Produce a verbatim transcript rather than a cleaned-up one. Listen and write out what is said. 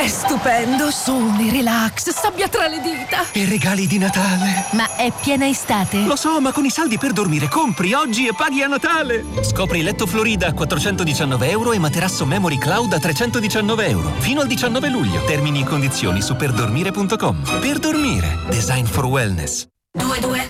È stupendo, sole, relax, sabbia tra le dita. E regali di Natale. Ma è piena estate? Lo so, ma con i saldi per dormire compri oggi e paghi a Natale. Scopri letto Florida a quattrocentodiciannove euro e materasso Memory Cloud a trecentodiciannove euro. Fino al diciannove luglio. Termini e condizioni su perdormire punto com. Per dormire. Design for wellness. Due due